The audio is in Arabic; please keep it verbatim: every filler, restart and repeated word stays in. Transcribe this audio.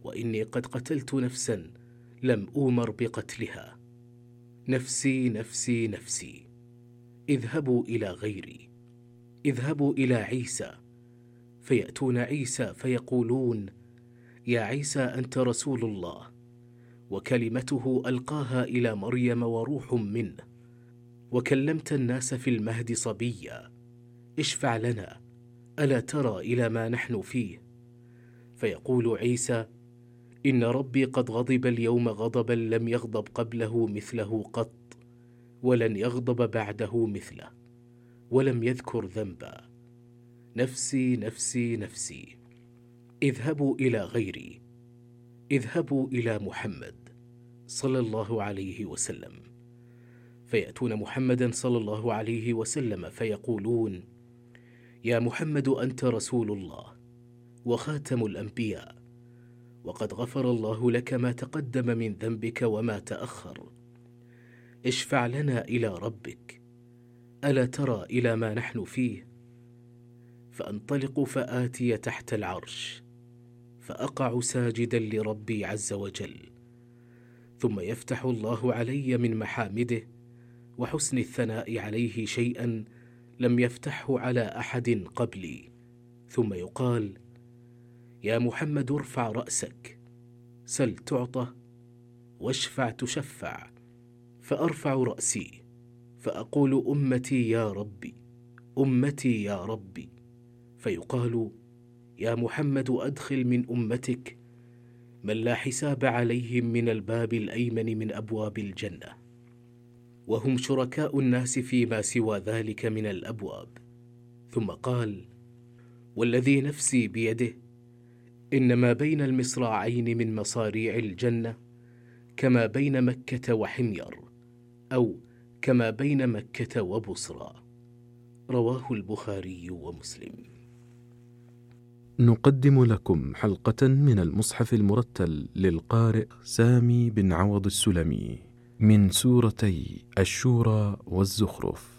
وإني قد قتلت نفسا لم أومر بقتلها. نفسي نفسي نفسي، اذهبوا إلى غيري، اذهبوا إلى عيسى. فيأتون عيسى فيقولون: يا عيسى أنت رسول الله، وكلمته ألقاها إلى مريم وروح منه، وكلمت الناس في المهد صبيا، اشفع لنا، ألا ترى إلى ما نحن فيه؟ فيقول عيسى: إن ربي قد غضب اليوم غضبا لم يغضب قبله مثله قط، ولن يغضب بعده مثله، ولم يذكر ذنبا. نفسي نفسي نفسي، اذهبوا إلى غيري، اذهبوا إلى محمد صلى الله عليه وسلم. فيأتون محمدا صلى الله عليه وسلم فيقولون: يا محمد أنت رسول الله وخاتم الأنبياء، وقد غفر الله لك ما تقدم من ذنبك وما تأخر، اشفع لنا إلى ربك، ألا ترى إلى ما نحن فيه؟ فأنطلق فآتي تحت العرش، فأقع ساجدا لربي عز وجل، ثم يفتح الله علي من محامده وحسن الثناء عليه شيئا لم يفتحه على أحد قبلي، ثم يقال: يا محمد ارفع رأسك، سل تعطى، واشفع تشفع. فأرفع رأسي فأقول: أمتي يا ربي، أمتي يا ربي. فيقال: يا محمد أدخل من أمتك من لا حساب عليهم من الباب الأيمن من أبواب الجنة، وهم شركاء الناس فيما سوى ذلك من الأبواب. ثم قال: والذي نفسي بيده إن ما بين المصراعين من مصاريع الجنة كما بين مكة وحمير، أو كما بين مكة وبصرى. رواه البخاري ومسلم. نقدم لكم حلقة من المصحف المرتل للقارئ سامي بن عوض السلمي من سورتي الشورى والزخرف.